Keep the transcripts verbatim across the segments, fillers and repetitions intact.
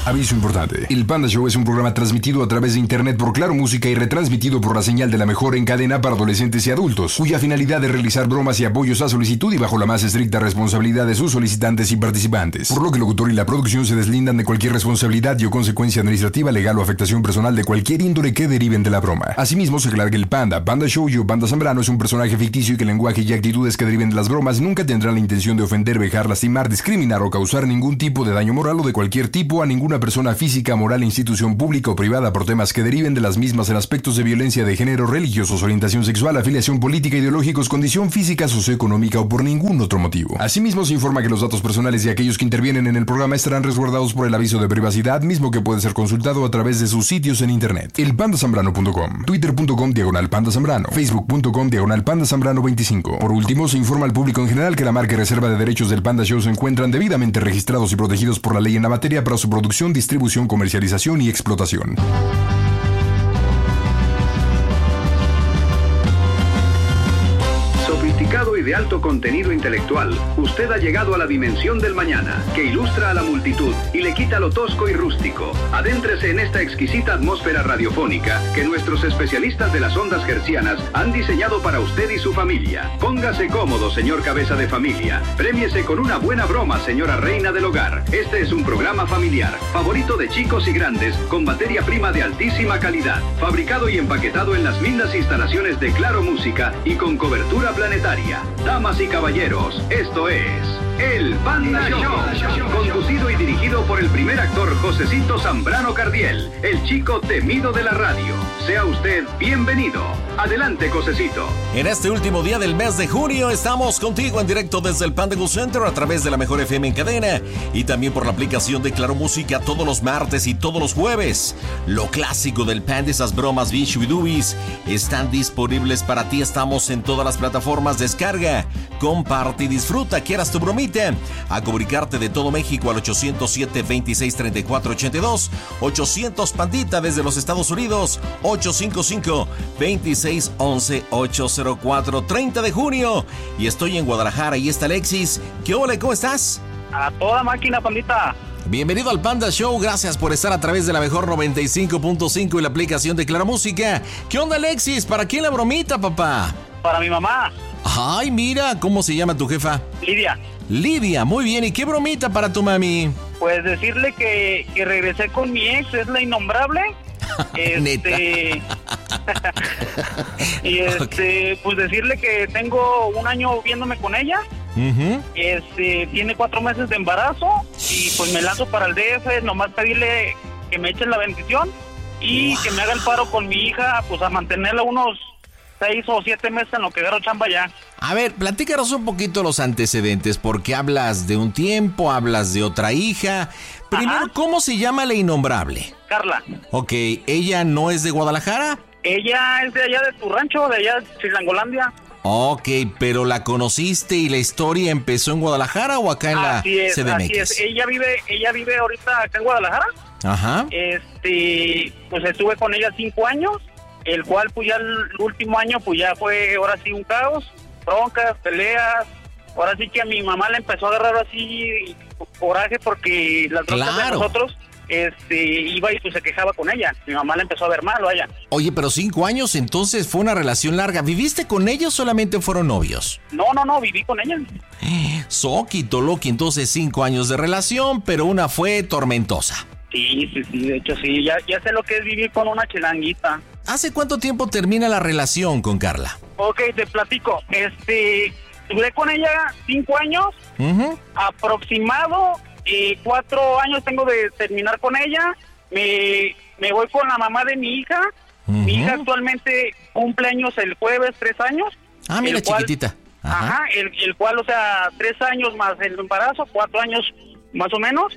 Aviso importante. El Panda Show es un programa transmitido a través de internet por Claro Música y retransmitido por la señal de la mejor en cadena para adolescentes y adultos, cuya finalidad es realizar bromas y apoyos a solicitud y bajo la más estricta responsabilidad de sus solicitantes y participantes. Por lo que el locutor y la producción se deslindan de cualquier responsabilidad y o consecuencia administrativa, legal o afectación personal de cualquier índole que deriven de la broma. Asimismo, se aclara que el Panda, Panda Show y o Panda Zambrano es un personaje ficticio y que el lenguaje y actitudes que deriven de las bromas nunca tendrán la intención de ofender, vejar, lastimar, discriminar o causar ningún tipo de daño moral o de cualquier tipo a ninguna persona física, moral, institución pública o privada por temas que deriven de las mismas en aspectos de violencia de género, religiosos, orientación sexual, afiliación política, ideológicos, condición física, socioeconómica o por ningún otro motivo. Asimismo, se informa que los datos personales de aquellos que intervienen en el programa estarán resguardados por el aviso de privacidad, mismo que puede ser consultado a través de sus sitios en internet. el panda zambrano punto com, twitter punto com diagonal panda zambrano, facebook punto com diagonal panda zambrano veinticinco. Por último, se informa al público en general que la marca y reserva de derechos del Panda Show se encuentran debidamente registrados y protegidos por la ley en la materia para su producción, distribución, comercialización y explotación. Sofisticado y de alto contenido intelectual, usted ha llegado a la dimensión del mañana, que ilustra a la multitud y le quita lo tosco y rústico. Adéntrese en esta exquisita atmósfera radiofónica que nuestros especialistas de las ondas hertzianas han diseñado para usted y su familia. Póngase cómodo, señor cabeza de familia. Prémiese con una buena broma, señora reina del hogar. Este es un programa familiar, favorito de chicos y grandes, con materia prima de altísima calidad, fabricado y empaquetado en las lindas instalaciones de Claro Música y con cobertura planetaria. Damas y caballeros, esto es El Panda Show, conducido y dirigido por el primer actor Josecito Zambrano Cardiel, el chico temido de la radio. Sea usted bienvenido. Adelante, Josecito. En este último día del mes de junio estamos contigo en directo desde el Panda Go Center a través de la mejor F M en cadena y también por la aplicación de Claro Música todos los martes y todos los jueves. Lo clásico del Panda, esas bromas bien shubidubis, están disponibles para ti. Estamos en todas las plataformas. Descarga, comparte y disfruta. Quieras tu bromita, a comunicarte de todo México al ochocientos siete, veintiséis, treinta y cuatro, ochenta y dos, ochocientos Pandita desde los Estados Unidos, ocho cinco cinco, veintiséis, once, ochocientos cuatro, treinta de junio. Y estoy en Guadalajara y está Alexis. ¿Qué ole? ¿Cómo estás? A toda máquina, Pandita. Bienvenido al Panda Show, gracias por estar a través de la mejor noventa y cinco punto cinco y la aplicación de Claro Música. ¿Qué onda, Alexis? ¿Para quién la bromita, papá? Para mi mamá. Ay, mira, ¿cómo se llama tu jefa? Lidia. Lidia, muy bien. ¿Y qué bromita para tu mami? Pues decirle que, que regresé con mi ex, es la innombrable. Este y este okay. Pues decirle que tengo un año viéndome con ella. Uh-huh. Este tiene cuatro meses de embarazo y pues me lanzo para el D F, nomás pedirle que me echen la bendición y wow. que me haga el paro con mi hija, pues a mantenerla unos seis o siete meses en lo que agarro chamba ya. A ver, platícanos un poquito los antecedentes, porque hablas de un tiempo, hablas de otra hija. Primero, ajá. ¿Cómo se llama la innombrable? Carla. Ok, ¿ella no es de Guadalajara? Ella es de allá de tu rancho, de allá de Chilangolandia. Ok, pero ¿la conociste y la historia empezó en Guadalajara o acá en así la es, C D M X? Así es, ella vive, ella vive ahorita acá en Guadalajara. Ajá. Este, pues estuve con ella cinco años, el cual pues ya el último año pues ya fue ahora sí un caos, broncas, peleas. Ahora sí que a mi mamá le empezó a agarrar así coraje porque las broncas claro. de nosotros este iba y pues se quejaba con ella. Mi mamá le empezó a ver mal, vaya. Oye, pero cinco años, entonces fue una relación larga. ¿Viviste con ella o solamente fueron novios? No, no, no, viví con ella. Soquito, Loki, entonces cinco años de relación, pero una fue tormentosa. Sí, sí, sí, de hecho sí, ya, ya sé lo que es vivir con una chilanguita. ¿Hace cuánto tiempo termina la relación con Carla? Ok, te platico, este, duré con ella cinco años, uh-huh. aproximado, eh, cuatro años tengo de terminar con ella, me, me voy con la mamá de mi hija, uh-huh. mi hija actualmente cumple años el jueves, tres años. Ah, mira, cual, chiquitita. Ajá, ajá el, el cual, o sea, tres años más el embarazo, cuatro años más o menos.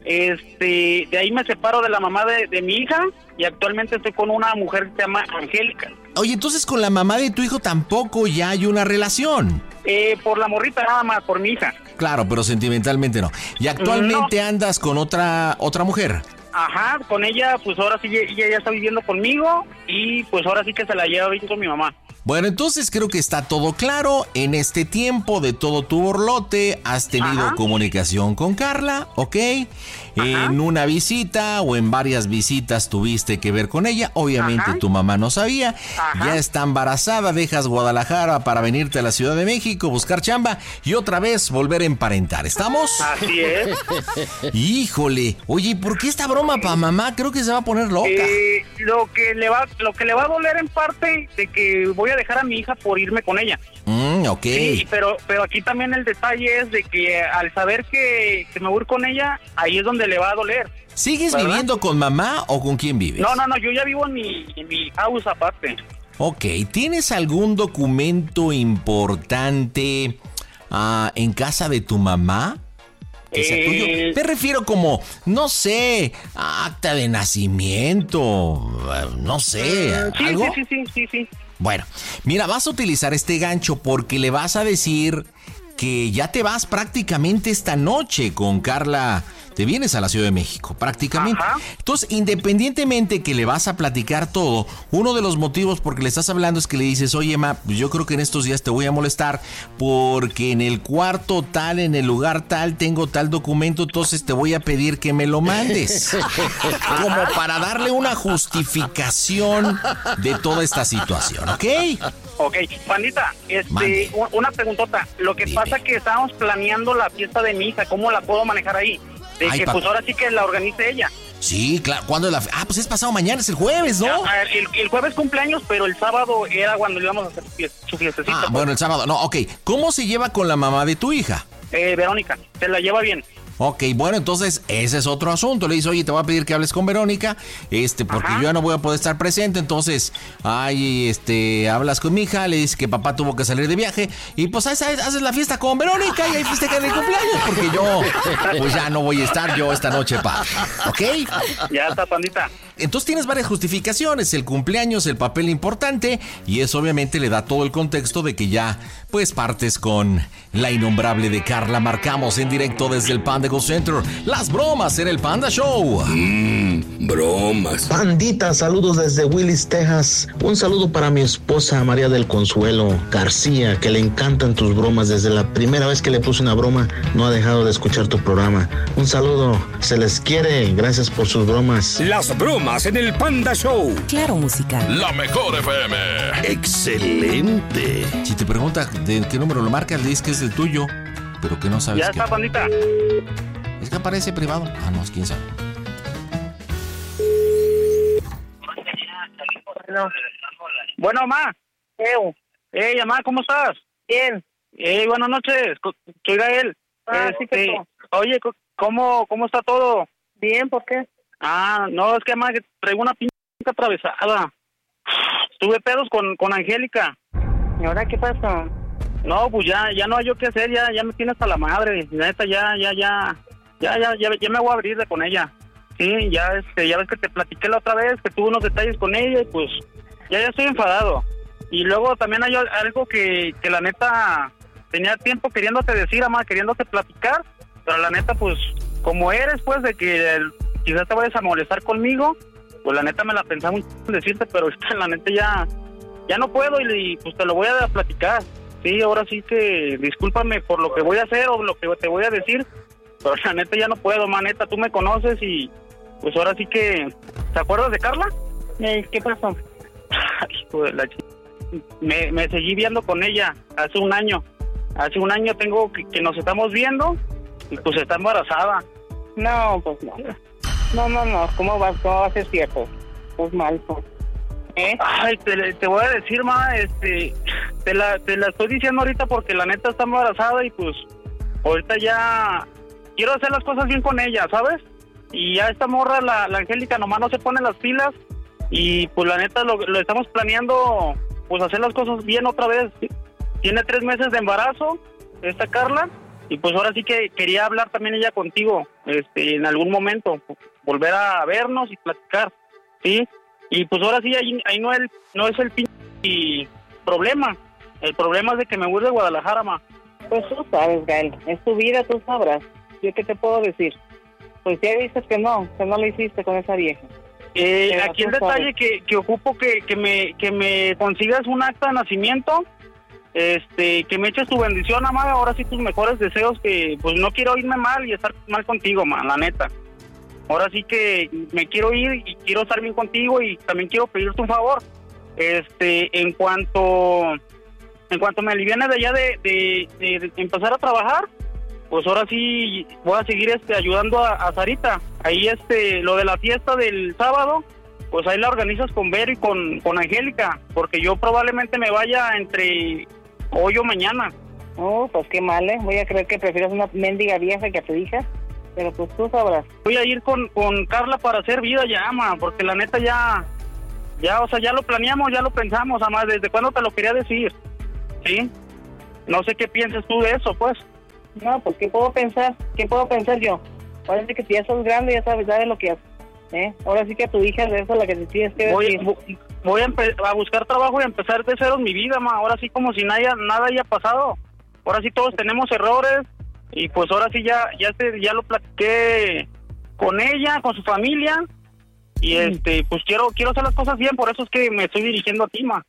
Este, de ahí me separo de la mamá de, de mi hija y actualmente estoy con una mujer que se llama Angélica. Oye, entonces con la mamá de tu hijo tampoco ya hay una relación. Eh, por la morrita nada más, por mi hija. Claro, pero sentimentalmente no. Y actualmente no. andas con otra otra mujer. Ajá, con ella, pues ahora sí ella ya está viviendo conmigo y pues ahora sí que se la lleva bien con mi mamá. Bueno, entonces creo que está todo claro. En este tiempo de todo tu borlote, has tenido Ajá. comunicación con Carla, ¿ok? Ajá. En una visita o en varias visitas tuviste que ver con ella. Obviamente Ajá. tu mamá no sabía. Ajá. Ya está embarazada, dejas Guadalajara para venirte a la Ciudad de México, buscar chamba y otra vez volver a emparentar. ¿Estamos? Así es. Híjole. Oye, ¿por qué esta broma para mamá? Creo que se va a poner loca. Eh, lo que le va, lo que le va a doler en parte de que voy a dejar a mi hija por irme con ella. Mm, ok. Sí, pero, pero aquí también el detalle es de que al saber que, que me voy a ir con ella, ahí es donde le va a doler. ¿Sigues ¿verdad? viviendo con mamá o con quién vives? No, no, no, yo ya vivo en mi, en mi house aparte. Ok, ¿tienes algún documento importante uh, en casa de tu mamá? Que sea tuyo. Eh, Me refiero como, no sé, acta de nacimiento, no sé, sí, ¿algo? Sí, sí, sí, sí, sí. Bueno, mira, vas a utilizar este gancho porque le vas a decir que ya te vas prácticamente esta noche con Carla. Te vienes a la Ciudad de México, prácticamente. Ajá. Entonces, independientemente que le vas a platicar todo, uno de los motivos por que le estás hablando es que le dices, oye, ma, yo creo que en estos días te voy a molestar porque en el cuarto tal, en el lugar tal, tengo tal documento, entonces te voy a pedir que me lo mandes. Como para darle una justificación de toda esta situación, ¿ok? Ok, Pandita, este, una preguntota. Lo que Dime. pasa es que estábamos planeando la fiesta de mi hija, ¿cómo la puedo manejar ahí? De Ay, que pa- pues ahora sí que la organice ella. Sí, claro. ¿Cuándo es la Ah, pues es pasado mañana, es el jueves, ¿no? El, el jueves cumpleaños, pero el sábado era cuando íbamos a hacer su fiestecita. Ah, pues. bueno, el sábado. No, ok. ¿Cómo se lleva con la mamá de tu hija? Eh, Verónica, se la lleva bien. Ok, bueno, entonces ese es otro asunto. Le dice, oye, te voy a pedir que hables con Verónica, este, porque Ajá. yo ya no voy a poder estar presente, entonces, ay, este, hablas con mi hija, le dices que papá tuvo que salir de viaje, y pues haces, haces la fiesta con Verónica y ahí festejan el cumpleaños, porque yo, pues ya no voy a estar yo esta noche, pa, ¿ok? Ya está, Pandita. Entonces tienes varias justificaciones, el cumpleaños, el papel importante, y eso obviamente le da todo el contexto de que ya, pues, partes con la innombrable de Carla. Marcamos en directo desde el Panda Go Center, las bromas en el Panda Show. Mmm, bromas. Pandita, saludos desde Willis, Texas. Un saludo para mi esposa María del Consuelo García, que le encantan tus bromas. Desde la primera vez que le puse una broma, no ha dejado de escuchar tu programa. Un saludo, se les quiere, gracias por sus bromas. Las bromas en el Panda Show. Claro, música. La mejor F M. Excelente. Si te pregunta de qué número lo marcas, le dices que es el tuyo, pero que no sabes. Ya qué. está, Pandita. Es que aparece privado. Ah, no, quién sabe. No. Bueno, ma. Eh, hey, mamá, ¿cómo estás? Bien. Hey, buenas noches. Soy Gael. Ah, este, sí que no. Oye, ¿cómo, ¿cómo está todo? Bien, ¿por qué? Ah, no, es que mamá, traigo una pinche atravesada. Tuve pedos con, con Angélica. ¿Y ahora qué pasó? No, pues ya, ya no hay yo qué hacer, ya, ya me tienes hasta la madre. La neta, ya, ya, ya, ya, ya, ya, ya me voy a abrir de con ella. Sí, ya, este, ya ves que te platiqué la otra vez, que tuve unos detalles con ella y pues, ya, ya estoy enfadado. Y luego también hay algo que, que la neta, tenía tiempo queriéndote decir, mamá, queriéndote platicar, pero la neta, pues, como eres, pues, de que el, quizás te vayas a molestar conmigo, pues la neta me la pensaba mucho en decirte, pero la neta ya, ya no puedo y, y pues te lo voy a platicar. Sí, ahora sí que discúlpame por lo que voy a hacer o lo que te voy a decir, pero la neta ya no puedo, ma, neta, tú me conoces y pues ahora sí que... ¿Te acuerdas de Carla? Eh, ¿Qué pasó? Hijo de la ch... me, me seguí viendo con ella hace un año. Hace un año tengo que, que nos estamos viendo y pues está embarazada. No, pues no. No, no, no, ¿cómo va, cómo va a ser cierto? Pues mal, pues. ¿Eh? Ay, te, te voy a decir, ma, este, te la, te la estoy diciendo ahorita porque la neta está embarazada y pues ahorita ya quiero hacer las cosas bien con ella, ¿sabes? Y ya esta morra, la, la Angélica, nomás no se pone las pilas y pues la neta lo, lo estamos planeando, pues hacer las cosas bien otra vez. Tiene tres meses de embarazo, esta Carla, y pues ahora sí que quería hablar también ella contigo, este, en algún momento, volver a vernos y platicar, ¿sí? Y pues ahora sí, ahí, ahí no, el, no es el pinche problema. El problema es de que me voy de Guadalajara, ma. Pues tú sabes, Gael. Es tu vida, tú sabrás. ¿Yo qué te puedo decir? Pues ya dices que no, que no lo hiciste con esa vieja. Eh, aquí el detalle que, que ocupo que, que me que me consigas un acta de nacimiento, este, que me eches tu bendición, mamá, ahora sí tus mejores deseos, que pues no quiero irme mal y estar mal contigo, ma, la neta. Ahora sí que me quiero ir y quiero estar bien contigo y también quiero pedirte un favor. Este, en cuanto en cuanto me aliviane de allá de, de, de, de empezar a trabajar, pues ahora sí voy a seguir este ayudando a, a Sarita. Ahí este lo de la fiesta del sábado, pues ahí la organizas con Vero y con, con Angélica, porque yo probablemente me vaya entre hoy o mañana. Oh, pues qué mal, ¿eh? Voy a creer que prefieres una mendiga vieja que a tu hija, pero pues tú sabrás. Voy a ir con, con Carla para hacer vida ya, ama, porque la neta ya, ya, o sea, ya lo planeamos, ya lo pensamos, ama, ¿desde cuándo te lo quería decir? ¿Sí? No sé qué piensas tú de eso, pues. No, pues ¿qué puedo pensar? ¿Qué puedo pensar yo? Ahora sí que si ya sos grande, ya sabes, sabes lo que haces, ¿eh? Ahora sí que a tu hija de eso es la que te tienes que voy, decir. Voy, voy a, empe- a buscar trabajo y a empezar de cero en mi vida, ma. Ahora sí como si nada, nada haya pasado. Ahora sí todos tenemos errores y pues ahora sí ya ya te, ya lo platiqué con ella, con su familia y mm. este pues quiero quiero hacer las cosas bien, por eso es que me estoy dirigiendo a ti, ma.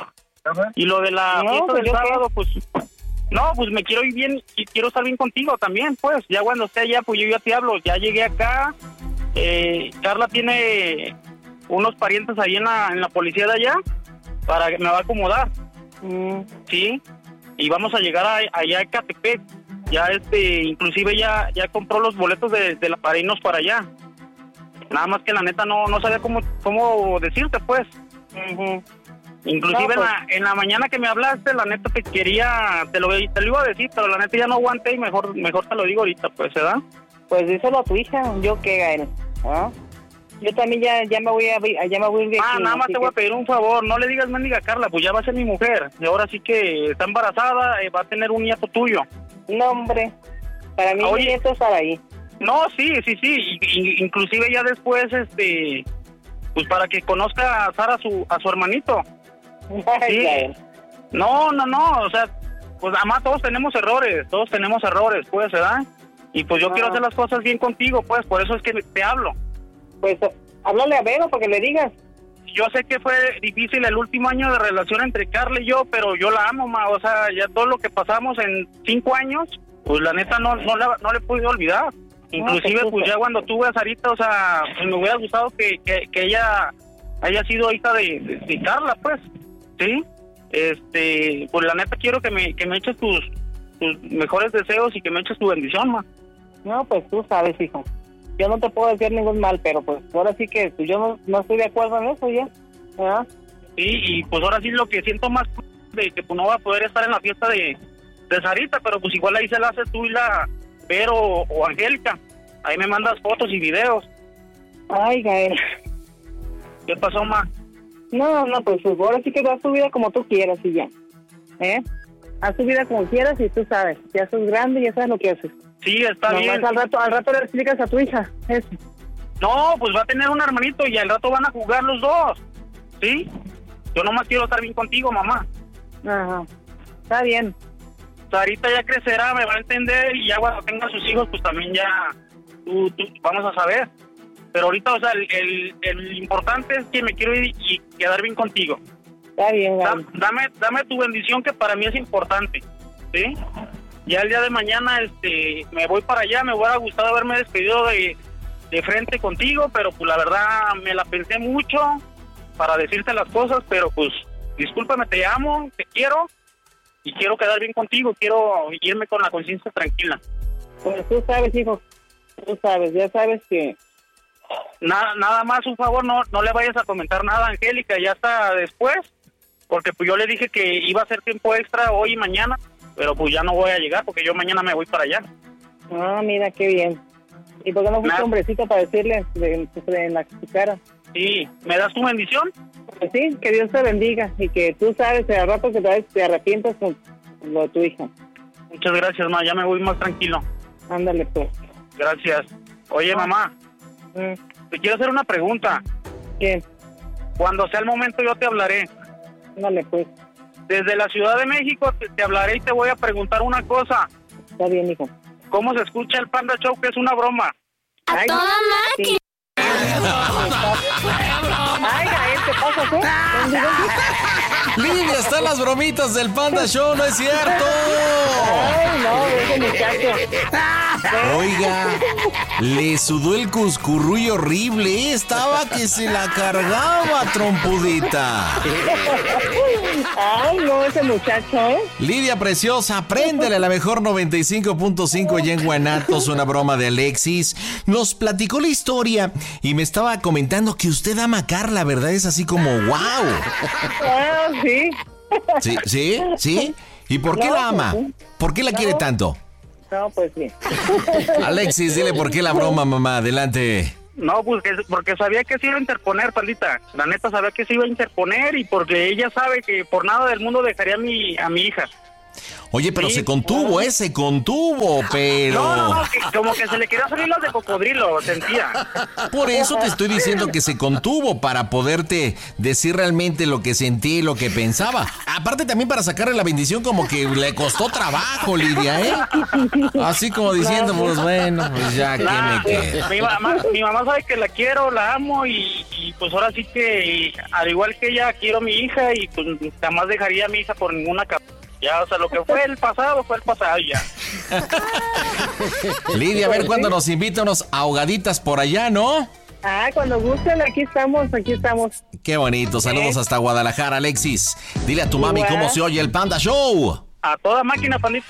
Y lo de la no, fiesta del sábado, qué? pues... No, pues me quiero ir bien y quiero estar bien contigo también, pues. Ya cuando esté allá, pues yo ya te hablo. Ya llegué acá. Eh, Carla tiene unos parientes ahí en la, en la policía de allá para que me va a acomodar. Mm. Sí. Y vamos a llegar a, allá a Ecatepec. Ya este, inclusive ya ya compró los boletos de, de la para irnos para allá. Nada más que la neta no no sabía cómo cómo decirte, pues. Uh-huh. Inclusive no, pues, en, la, en la mañana que me hablaste, la neta te quería, te lo, te lo iba a decir, pero la neta ya no aguanté y mejor mejor te lo digo ahorita, pues, ¿verdad? Pues díselo a tu hija, yo qué, Gael, ¿ah? Yo también ya, ya me voy a ya me voy a ir de Ah, aquí, nada más te que... voy a pedir un favor, no le digas mendiga Carla, pues ya va a ser mi mujer, y ahora sí que está embarazada, eh, va a tener un nieto tuyo. No, hombre, para mí mi nieto estará ahí. No, sí, sí, sí, y, inclusive ya después, este, pues para que conozca a Sara, a su, a su hermanito. Sí. No, no, no, o sea, pues además todos tenemos errores, todos tenemos errores, pues, ¿verdad? Y pues yo ah. quiero hacer las cosas bien contigo, pues, por eso es que te hablo. Pues, háblale a Vero para que le digas. Yo sé que fue difícil el último año de relación entre Carla y yo, pero yo la amo, ma, o sea, ya todo lo que pasamos en cinco años, pues la neta no, no, la, no le he podido olvidar. Inclusive, no, pues ya cuando tuve a Sarita, o sea, pues me hubiera gustado que, que, que ella haya sido hija de, de, de Carla, pues. Sí, este, pues la neta quiero que me que me eches tus, tus mejores deseos y que me eches tu bendición, ma. No, pues tú sabes, hijo. Yo no te puedo decir ningún mal, pero pues ahora sí que pues, yo no, no estoy de acuerdo en eso ya, ¿verdad? Sí, y pues ahora sí lo que siento más de que pues no va a poder estar en la fiesta de, de Sarita, pero pues igual ahí se la haces tú y la Vero o, o Angélica. Ahí me mandas fotos y videos. Ay, Gael. ¿Qué pasó, ma? No, no, pues ahora sí que haz tu vida como tú quieras y ya, ¿eh? Haz tu vida como quieras y tú sabes, ya sos grande y ya sabes lo que haces. Sí, está Nomás bien. Al rato, al rato le explicas a tu hija eso. No, pues va a tener un hermanito y al rato van a jugar los dos, ¿sí? Yo nomás quiero estar bien contigo, mamá. Ajá, está bien. Sarita ya crecerá, me va a entender y ya cuando tenga sus hijos, pues también ya tú, tú, vamos a saber. Pero ahorita, o sea, el, el, el importante es que me quiero ir y quedar bien contigo. Está bien, da, dame, dame tu bendición, que para mí es importante, ¿sí? Ya el día de mañana, este, me voy para allá. Me hubiera gustado haberme despedido de, de frente contigo, pero pues la verdad me la pensé mucho para decirte las cosas, pero pues discúlpame, te amo, te quiero y quiero quedar bien contigo, quiero irme con la conciencia tranquila. Pues tú sabes, hijo, tú sabes, ya sabes que Nada, nada más, un favor, no no le vayas a comentar nada a Angélica, ya hasta después, porque pues yo le dije que iba a hacer tiempo extra hoy y mañana, pero pues ya no voy a llegar porque yo mañana me voy para allá. Ah, mira, qué bien. ¿Y por qué no fuiste nada. hombrecito para decirle de, de, en la cara? Sí, ¿me das tu bendición? Pues sí, que Dios te bendiga y que tú sabes al rato que te, te arrepientas con lo de tu hija. Muchas gracias, ma, ya me voy más tranquilo. Ándale, pues. Gracias. Oye, mamá. Mm. Te quiero hacer una pregunta. ¿Qué? Cuando sea el momento yo te hablaré. Dale, pues. Desde la Ciudad de México te, te hablaré y te voy a preguntar una cosa. Está bien, hijo. ¿Cómo se escucha el Panda Show, que es una broma? ¡A toda máquina! Ay, Gael, ¿qué pasa, qué? Lidia, están las bromitas del Panda Show, ¿no es cierto? Ay, no, ese muchacho. Oiga, le sudó el cuscurruy horrible, estaba que se la cargaba, trompudita. Ay, no, ese muchacho, ¿eh? Lidia preciosa, préndele a la mejor noventa y cinco punto cinco allá en Guanatos, una broma de Alexis. Nos platicó la historia y me estaba comentando que usted ama a Carla, ¿verdad? Es así como, wow. Ah, sí. ¿Sí? ¿Sí? ¿Sí? ¿Y por qué No, la ama? pues sí. ¿Por qué la No. quiere tanto? No, pues sí. Alexis, dile por qué la broma, mamá. Adelante. No, pues que, porque sabía que se iba a interponer, Pandita. La neta sabía que se iba a interponer y porque ella sabe que por nada del mundo dejaría a mi, a mi hija. Oye, pero Sí. se contuvo, ¿eh? Se contuvo, pero... No, no, no, que, como que se le quería salir las de cocodrilo, sentía. Por eso te estoy diciendo que se contuvo, para poderte decir realmente lo que sentí y lo que pensaba. Aparte también para sacarle la bendición, como que le costó trabajo, Lidia, ¿eh? Así como diciendo, pues bueno, pues ya, ¿qué Nah, me queda? mi mamá, mi mamá sabe que la quiero, la amo y, y pues ahora sí que, al igual que ella, quiero a mi hija y pues jamás dejaría a mi hija por ninguna capa. Ya, o sea, lo que fue el pasado, fue el pasado ya. Lidia, a ver cuándo nos invita unos ahogaditas por allá, ¿no? Ah, cuando gusten, aquí estamos, aquí estamos. Qué bonito, saludos hasta Guadalajara, Alexis. Dile a tu mami Igual. cómo se oye el Panda Show. A toda máquina, Pandita.